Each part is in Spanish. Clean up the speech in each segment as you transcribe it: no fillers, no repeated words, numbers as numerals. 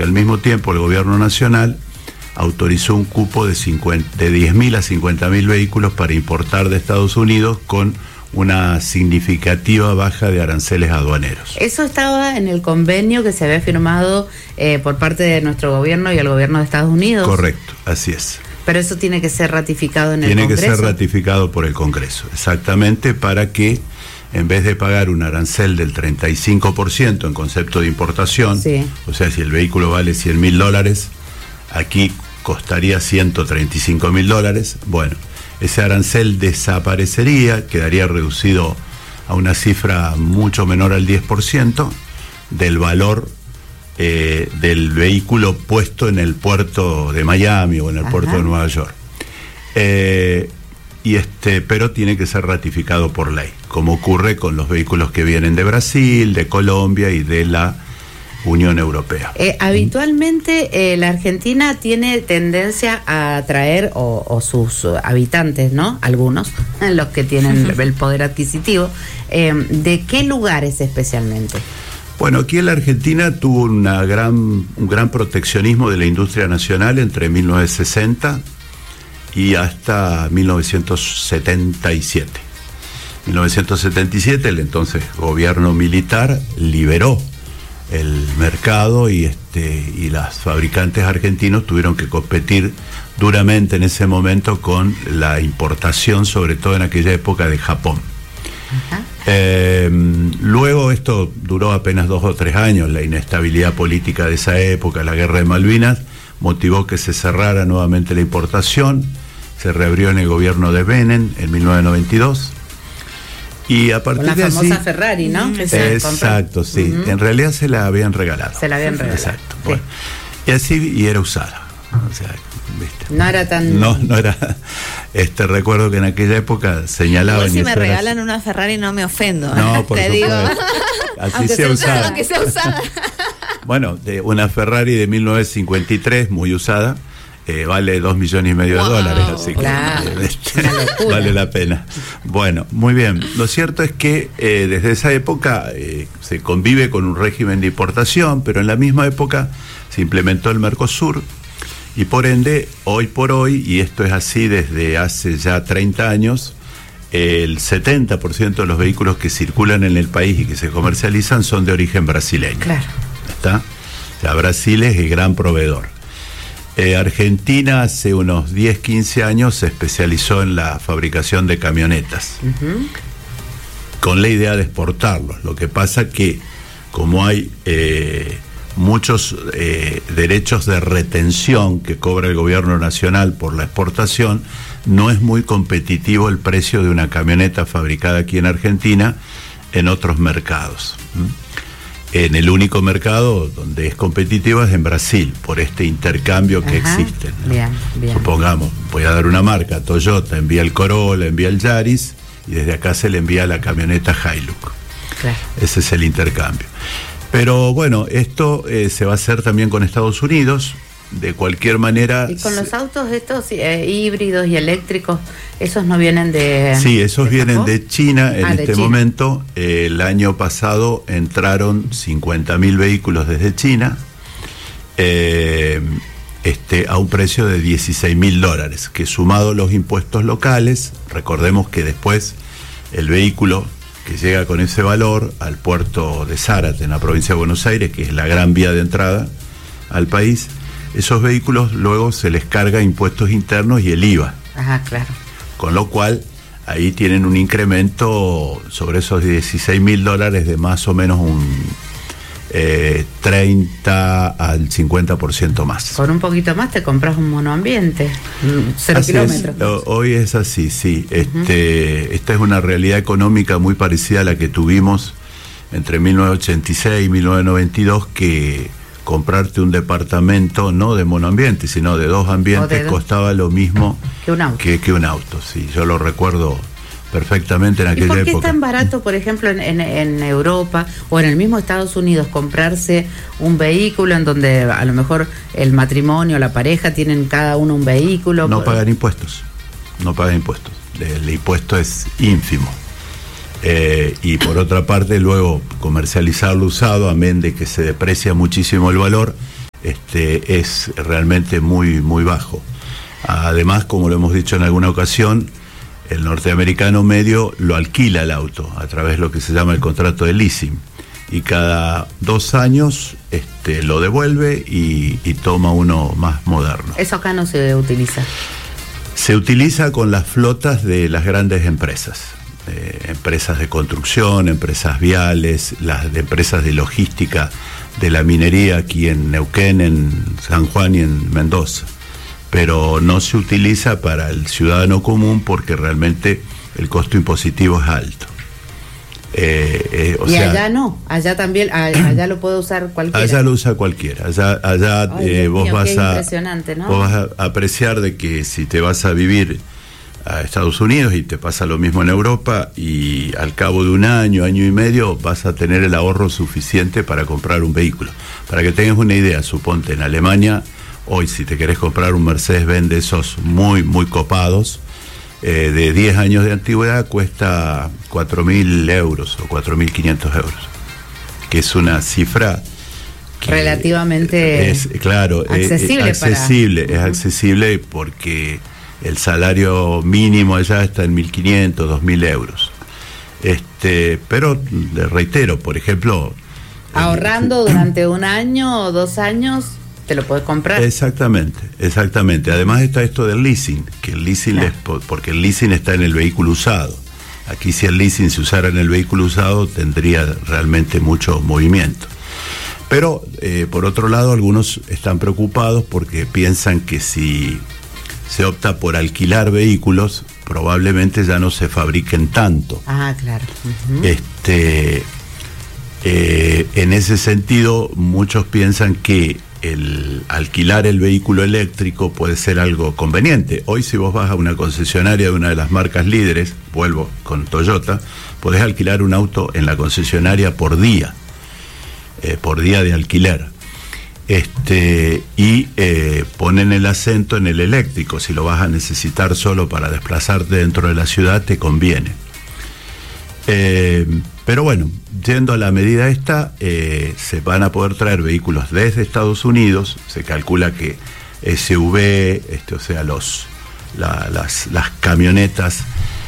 porque al mismo tiempo el gobierno nacional autorizó un cupo de 10.000 a 50.000 vehículos para importar de Estados Unidos con una significativa baja de aranceles aduaneros. Eso estaba en el convenio que se había firmado por parte de nuestro gobierno y el gobierno de Estados Unidos. Correcto, así es. Pero eso tiene que ser ratificado en el Congreso. Tiene que ser ratificado por el Congreso, exactamente, para que en vez de pagar un arancel del 35% en concepto de importación, sí, o sea, si el vehículo vale $100.000, aquí costaría $135.000, bueno, ese arancel desaparecería, quedaría reducido a una cifra mucho menor al 10% del valor del vehículo puesto en el puerto de Miami o en el puerto de Nueva York. Pero tiene que ser ratificado por ley, como ocurre con los vehículos que vienen de Brasil, de Colombia y de la Unión Europea. Habitualmente la Argentina tiene tendencia a traer, o sus habitantes, ¿no? Algunos, los que tienen el poder adquisitivo, ¿de qué lugares especialmente? Bueno, aquí en la Argentina tuvo un gran proteccionismo de la industria nacional entre 1960 y hasta 1977. En 1977 el entonces gobierno militar liberó el mercado y las fabricantes argentinos tuvieron que competir duramente en ese momento con la importación, sobre todo en aquella época, de Japón. Luego esto duró apenas 2 o 3 años. La inestabilidad política de esa época, la guerra de Malvinas, motivó que se cerrara nuevamente la importación. Se reabrió en el gobierno de Menem en 1992. Y a partir de la famosa Ferrari, ¿no? Exacto, sí. En realidad se la habían regalado. Se la habían regalado. Exacto. Sí. Bueno. Y así, y era usada. O sea, ¿viste? No era tan... No era... recuerdo que en aquella época señalaban... Si me regalan una Ferrari no me ofendo. No, por te supuesto. Digo. Así sea usada. Aunque sea usada. Bueno, una Ferrari de 1953, muy usada, vale $2,5 millones de dólares, así claro, que vale la pena. Bueno, muy bien. Lo cierto es que desde esa época se convive con un régimen de importación, pero en la misma época se implementó el Mercosur y por ende, hoy por hoy, y esto es así desde hace ya 30 años, el 70% de los vehículos que circulan en el país y que se comercializan son de origen brasileño. Claro. ¿Está? O sea, Brasil es el gran proveedor. Argentina hace unos 10, 15 años se especializó en la fabricación de camionetas, con la idea de exportarlos. Lo que pasa que, como hay muchos derechos de retención que cobra el gobierno nacional por la exportación, no es muy competitivo el precio de una camioneta fabricada aquí en Argentina en otros mercados. En el único mercado donde es competitiva es en Brasil, por este intercambio que existe, ¿no? Bien. Supongamos, voy a dar una marca, Toyota envía el Corolla, envía el Yaris, y desde acá se le envía la camioneta Hilux. Claro. Ese es el intercambio. Pero bueno, esto se va a hacer también con Estados Unidos. De cualquier manera... ¿Y con los autos estos híbridos y eléctricos, esos no vienen de...? Sí, esos vienen Japón? de China en este China. momento. El año pasado entraron 50.000 vehículos desde China a un precio de $16.000, que sumado los impuestos locales, recordemos que después el vehículo que llega con ese valor al puerto de Zárate, en la provincia de Buenos Aires, que es la gran vía de entrada al país, esos vehículos luego se les carga impuestos internos y el IVA. Ajá, claro. Con lo cual, ahí tienen un incremento sobre esos $16.000 de más o menos un 30 al 50% más. Con un poquito más te compras un monoambiente, 0 así kilómetros. Hoy es así, sí. Esta es una realidad económica muy parecida a la que tuvimos entre 1986 y 1992, que comprarte un departamento no de monoambiente, sino de 2 ambientes costaba lo mismo que un auto. Que un auto, sí. Yo lo recuerdo perfectamente en aquella época. ¿Y por qué es tan barato, por ejemplo, en Europa o en el mismo Estados Unidos, comprarse un vehículo en donde a lo mejor el matrimonio, la pareja, tienen cada uno un vehículo? No pagan impuestos. El impuesto es ínfimo. Y por otra parte, luego comercializarlo usado, amén de que se deprecia muchísimo el valor, es realmente muy, muy bajo. Además, como lo hemos dicho en alguna ocasión, el norteamericano medio lo alquila el auto a través de lo que se llama el contrato de leasing, y cada 2 años lo devuelve y toma uno más moderno. Eso acá no se utiliza. Se utiliza con las flotas de las grandes empresas, empresas de construcción, empresas viales, las de empresas de logística de la minería aquí en Neuquén, en San Juan y en Mendoza. Pero no se utiliza para el ciudadano común porque realmente el costo impositivo es alto. Allá no, allá también, allá lo puede usar cualquiera. Allá lo usa cualquiera. Allá vos vas ¿no? Vos vas a apreciar de que si te vas a vivir a Estados Unidos y te pasa lo mismo en Europa, y al cabo de un año, año y medio, vas a tener el ahorro suficiente para comprar un vehículo. Para que tengas una idea, suponte en Alemania, hoy si te querés comprar un Mercedes-Benz de esos muy, muy copados, de 10 años de antigüedad, cuesta 4.000 euros o 4.500 euros, que es una cifra relativamente accesible. Es accesible porque el salario mínimo allá está en 1.500, 2.000 euros. Pero le reitero, por ejemplo, ahorrando durante 1 año o 2 años te lo puedes comprar. Exactamente. Además está esto del leasing, que el leasing porque el leasing está en el vehículo usado. Aquí, si el leasing se usara en el vehículo usado, tendría realmente mucho movimiento. Pero por otro lado, algunos están preocupados porque piensan que si se opta por alquilar vehículos, probablemente ya no se fabriquen tanto. Ah, claro. Uh-huh. En ese sentido, muchos piensan que el alquilar el vehículo eléctrico puede ser algo conveniente. Hoy, si vos vas a una concesionaria de una de las marcas líderes, vuelvo con Toyota, podés alquilar un auto en la concesionaria por día de alquiler. Y ponen el acento en el eléctrico. Si lo vas a necesitar solo para desplazarte dentro de la ciudad, te conviene. Pero bueno, yendo a la medida esta, se van a poder traer vehículos desde Estados Unidos. Se calcula que SUV, o sea, las camionetas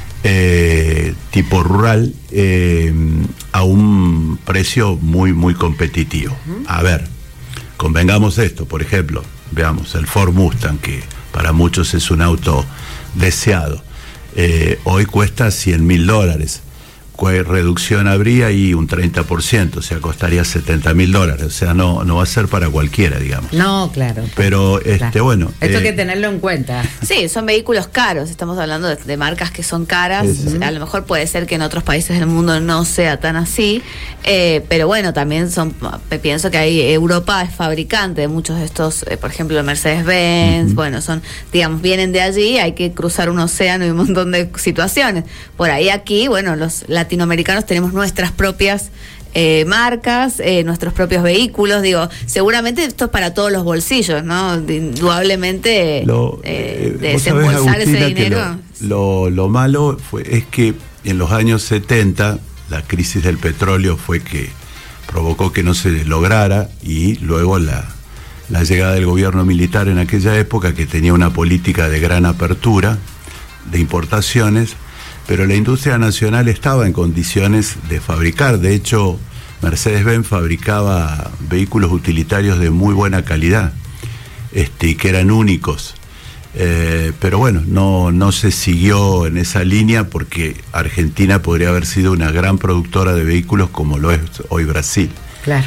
tipo rural, a un precio muy, muy competitivo. A ver, convengamos esto, por ejemplo, veamos el Ford Mustang, que para muchos es un auto deseado. Hoy cuesta $100.000. Reducción habría y un 30%, o sea, costaría $70.000, o sea, no va a ser para cualquiera, digamos. No, claro. Pero, claro. Bueno... Esto hay que tenerlo en cuenta. Sí, son vehículos caros, estamos hablando de marcas que son caras, a lo mejor puede ser que en otros países del mundo no sea tan así, pero bueno, también pienso que Europa es fabricante de muchos de estos, por ejemplo, Mercedes-Benz, bueno, vienen de allí, hay que cruzar un océano y un montón de situaciones. Por ahí aquí, bueno, los latinoamericanos tenemos nuestras propias marcas, nuestros propios vehículos. Digo, seguramente esto es para todos los bolsillos, ¿no? Indudablemente desembolsar ese dinero. Lo malo es que en los años 70 la crisis del petróleo fue que provocó que no se lograra, y luego la llegada del gobierno militar en aquella época, que tenía una política de gran apertura de importaciones, pero la industria nacional estaba en condiciones de fabricar. De hecho, Mercedes-Benz fabricaba vehículos utilitarios de muy buena calidad, y que eran únicos. Pero bueno, no se siguió en esa línea, porque Argentina podría haber sido una gran productora de vehículos como lo es hoy Brasil. Claro.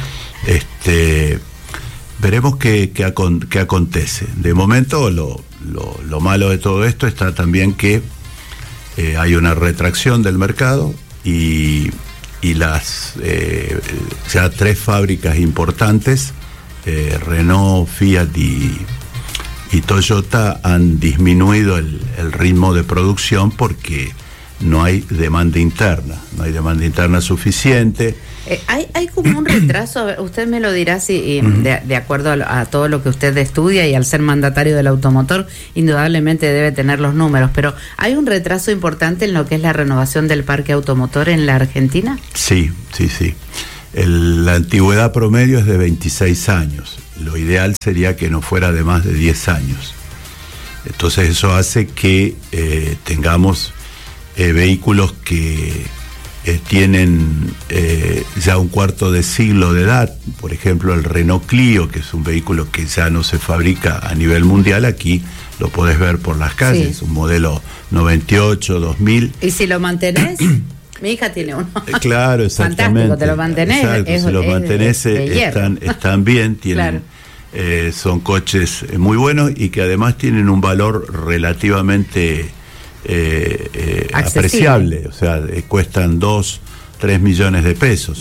Veremos qué acontece. De momento, lo malo de todo esto está también que hay una retracción del mercado, y las ya 3 fábricas importantes, Renault, Fiat y Toyota, han disminuido el ritmo de producción porque no hay demanda interna suficiente. Hay como un retraso, usted me lo dirá si de acuerdo a todo lo que usted estudia, y al ser mandatario del automotor indudablemente debe tener los números, pero ¿hay un retraso importante en lo que es la renovación del parque automotor en la Argentina? Sí. La antigüedad promedio es de 26 años. lo ideal sería que no fuera de más de 10 años. Entonces eso hace que tengamos vehículos que tienen ya un cuarto de siglo de edad. Por ejemplo, el Renault Clio, que es un vehículo que ya no se fabrica a nivel mundial, aquí lo podés ver por las calles, un modelo 98, 2000. ¿Y si lo mantenés? Mi hija tiene uno. Claro, exactamente. Fantástico, te lo mantenés. Exacto, si lo mantenés están bien, tienen, claro. Son coches muy buenos y que además tienen un valor relativamente apreciable, o sea, cuestan 2-3 millones de pesos.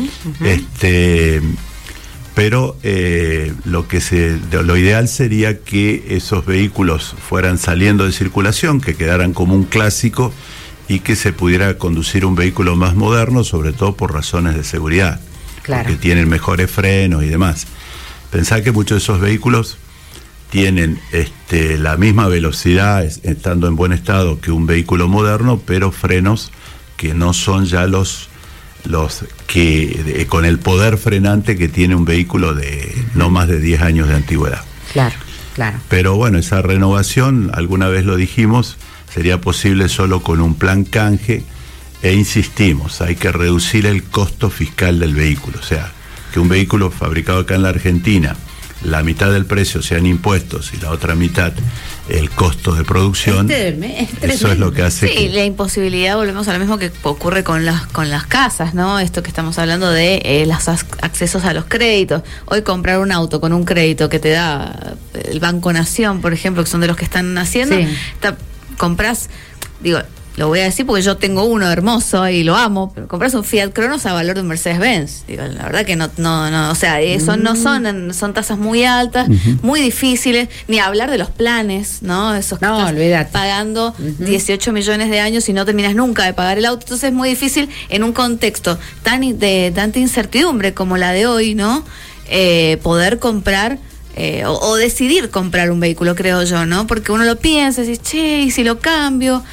Pero lo ideal sería que esos vehículos fueran saliendo de circulación, que quedaran como un clásico y que se pudiera conducir un vehículo más moderno, sobre todo por razones de seguridad, claro, porque tienen mejores frenos y demás. Pensá que muchos de esos vehículos tienen la misma velocidad, estando en buen estado, que un vehículo moderno, pero frenos que no son ya los que con el poder frenante que tiene un vehículo de no más de 10 años de antigüedad. Claro, claro. Pero bueno, esa renovación, alguna vez lo dijimos, sería posible solo con un plan canje, e insistimos, hay que reducir el costo fiscal del vehículo, o sea, que un vehículo fabricado acá en la Argentina, la mitad del precio sean impuestos y la otra mitad el costo de producción, eso es lo que hace la imposibilidad, volvemos a lo mismo que ocurre con las casas, ¿no? Esto que estamos hablando de los accesos a los créditos. Hoy comprar un auto con un crédito que te da el Banco Nación, por ejemplo, que son de los que están haciendo, compras, digo, lo voy a decir porque yo tengo uno hermoso y lo amo, pero compras un Fiat Cronos a valor de un Mercedes-Benz. Digo, la verdad que no, o sea, eso no son tasas muy altas, muy difíciles, ni hablar de los planes, ¿no? Esos que estás pagando 18 millones de años y no terminas nunca de pagar el auto. Entonces es muy difícil en un contexto de tanta incertidumbre como la de hoy, ¿no? Poder comprar o decidir comprar un vehículo, creo yo, ¿no? Porque uno lo piensa, dice, che, ¿y si lo cambio?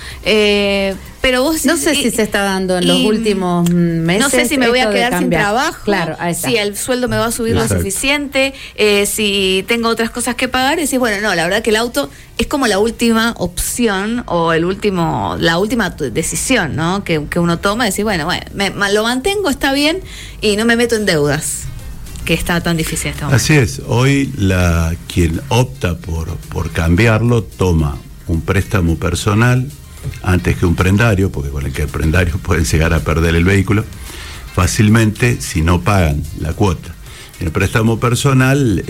Pero vos... No sé si se está dando en los últimos meses. No sé si me voy a quedar sin trabajo, claro, ahí está, si el sueldo me va a subir lo suficiente, si tengo otras cosas que pagar, y decís, bueno, no, la verdad que el auto es como la última opción o la última decisión, ¿no? Que uno toma, decir, bueno, lo mantengo, está bien, y no me meto en deudas, que está tan difícil en este momento. Así es, hoy quien opta por cambiarlo toma un préstamo personal antes que un prendario, porque con el prendario pueden llegar a perder el vehículo fácilmente si no pagan la cuota. En el préstamo personal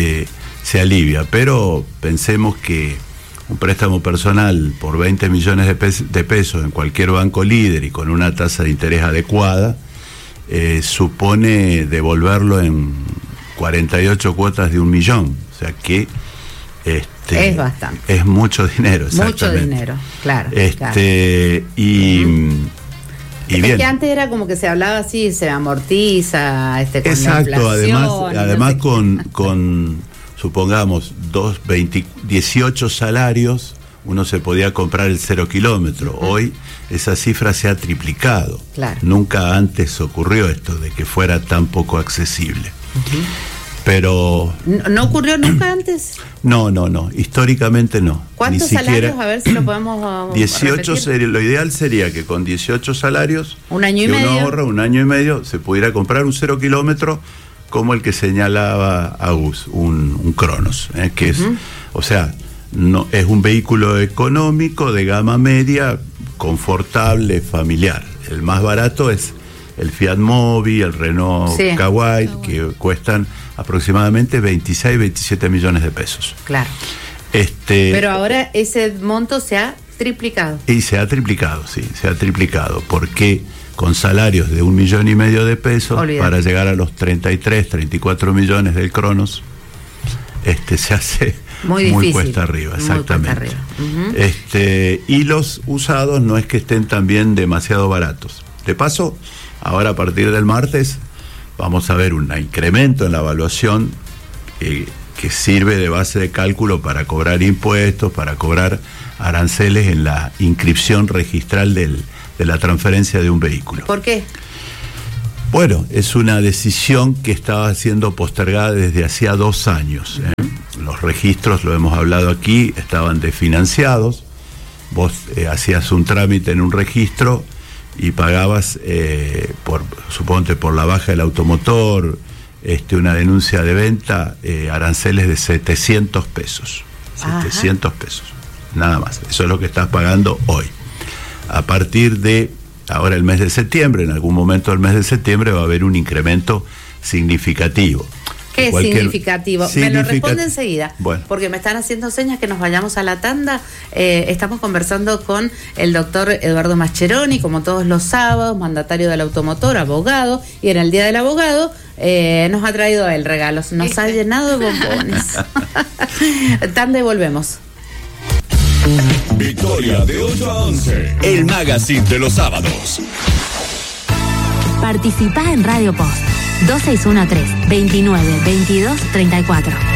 se alivia, pero pensemos que un préstamo personal por 20 millones de pesos en cualquier banco líder y con una tasa de interés adecuada, supone devolverlo en 48 cuotas de 1 millón, o sea que es bastante, es mucho dinero, exactamente. Mucho dinero, claro, claro. Y bien. Que antes era como que se hablaba así, se amortiza, con exacto, la inflación, además con supongamos 18 salarios, uno se podía comprar el 0 kilómetro. Hoy esa cifra se ha triplicado. Claro. Nunca antes ocurrió esto de que fuera tan poco accesible. Pero... ¿No ocurrió nunca antes? No, históricamente no. ¿Cuántos salarios? A ver si lo podemos 18 lo ideal sería que con 18 salarios, un año y medio, uno ahorra un año y medio, se pudiera comprar un 0 kilómetro como el que señalaba Agus, un Cronos, que es, o sea, no es un vehículo económico de gama media, confortable, familiar. El más barato es el Fiat Mobi, el Renault Kawai, que cuestan aproximadamente 26, 27 millones de pesos. Claro. Pero ahora ese monto se ha triplicado. Y se ha triplicado, se ha triplicado, porque con salarios de 1,5 millones de pesos, para llegar a los 33, 34 millones del Cronos, se hace muy cuesta arriba, exactamente. Y los usados no es que estén también demasiado baratos. De paso, ahora a partir del martes vamos a ver un incremento en la evaluación que sirve de base de cálculo para cobrar impuestos, para cobrar aranceles en la inscripción registral de la transferencia de un vehículo. ¿Por qué? Bueno, es una decisión que estaba siendo postergada desde hacía 2 años. Los registros, lo hemos hablado aquí, estaban desfinanciados. Vos hacías un trámite en un registro y pagabas, suponte por la baja del automotor, una denuncia de venta, aranceles de 700 pesos. Ajá. 700 pesos, nada más. Eso es lo que estás pagando hoy. A partir de ahora el mes de septiembre, en algún momento del mes de septiembre va a haber un incremento significativo. ¿Qué es significativo? Me lo responde enseguida, bueno, porque me están haciendo señas que nos vayamos a la tanda. Estamos conversando con el doctor Eduardo Mascheroni, como todos los sábados, mandatario del automotor, abogado, y en el Día del Abogado nos ha traído el regalo, nos ha llenado de bombones. Tanda y volvemos. Victoria de 8 a 11, el magazine de los sábados. Participá en Radio Post 2613-292234.